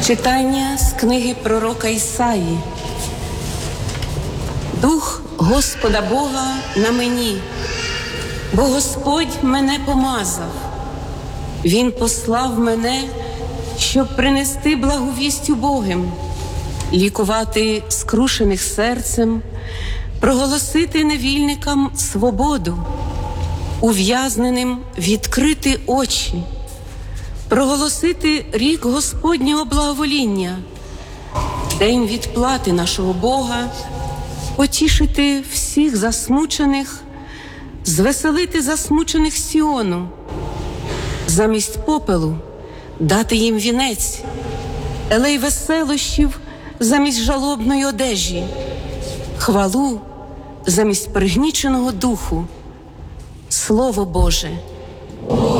Читання з книги пророка Ісаї. Дух Господа Бога на мені, бо Господь мене помазав. Він послав мене, щоб принести благовість убогим, лікувати скрушених серцем, проголосити невільникам свободу, ув'язненим відкрити очі, проголосити рік Господнього благовоління, день відплати нашого Бога, потішити всіх засмучених, звеселити засмучених Сіону, замість попелу дати їм вінець, елей веселощів замість жалобної одежі, хвалу замість пригніченого духу. Слово Боже.